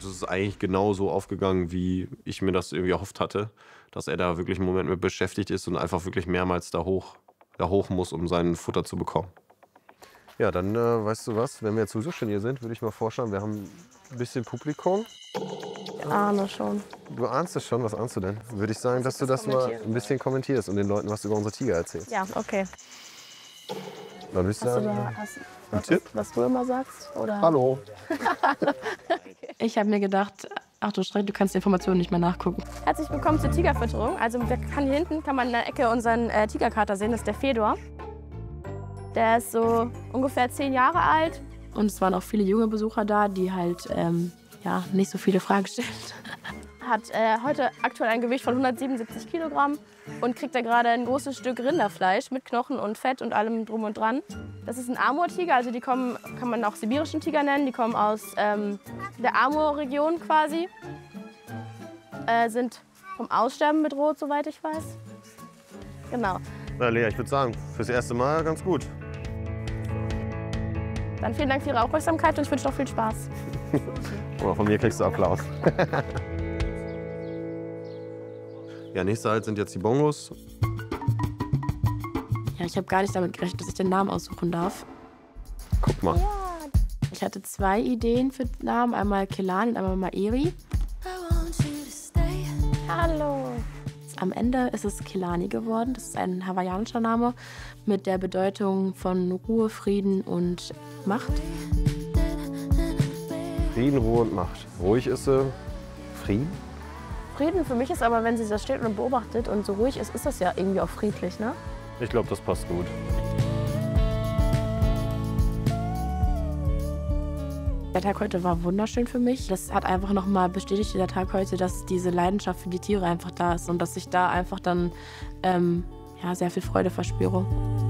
Das ist eigentlich genau so aufgegangen, wie ich mir das irgendwie erhofft hatte, dass er da wirklich einen Moment mit beschäftigt ist und einfach wirklich mehrmals da hoch muss, um sein Futter zu bekommen. Ja, dann weißt du was, wenn wir jetzt sowieso schon hier sind, würde ich mal vorschlagen, wir haben ein bisschen Publikum. Ich ahne schon. Du ahnst es schon, was ahnst du denn? Würde ich sagen, dass du das mal ein bisschen kommentierst und den Leuten was über unsere Tiger erzählst. Ja, okay. Dann würde ich sagen, Ein Tipp? Was du immer sagst? Oder? Hallo. Ich habe mir gedacht, ach du Schreck, du kannst die Informationen nicht mehr nachgucken. Herzlich willkommen zur Tigerfütterung. Also hier hinten kann man in der Ecke unseren Tigerkater sehen, das ist der Fedor. Der ist so ungefähr 10 Jahre alt. Und es waren auch viele junge Besucher da, die halt ja, nicht so viele Fragen stellen. Hat heute aktuell ein Gewicht von 177 Kilogramm und kriegt da gerade ein großes Stück Rinderfleisch mit Knochen und Fett und allem drum und dran. Das ist ein Amur-Tiger, also die kommen, kann man auch sibirischen Tiger nennen, die kommen aus der Amur-Region quasi. Sind vom Aussterben bedroht, soweit ich weiß. Genau. Na Lea, ich würde sagen, fürs erste Mal ganz gut. Dann vielen Dank für Ihre Aufmerksamkeit und ich wünsche noch viel Spaß. Oder von mir kriegst du Applaus. Ja, nächster Halt sind jetzt die Bongos. Ja, ich habe gar nicht damit gerechnet, dass ich den Namen aussuchen darf. Guck mal. Ich hatte 2 Ideen für den Namen, einmal Kelani und einmal Maeri. Hallo. Am Ende ist es Kelani geworden. Das ist ein hawaiianischer Name mit der Bedeutung von Ruhe, Frieden und Macht. Frieden, Ruhe und Macht. Ruhig ist sie. Frieden? Frieden für mich ist aber, wenn sie da steht und beobachtet und so ruhig ist, ist das ja irgendwie auch friedlich, ne? Ich glaube, das passt gut. Der Tag heute war wunderschön für mich. Das hat einfach noch mal bestätigt, dieser Tag heute, dass diese Leidenschaft für die Tiere einfach da ist und dass ich da einfach dann ja, sehr viel Freude verspüre.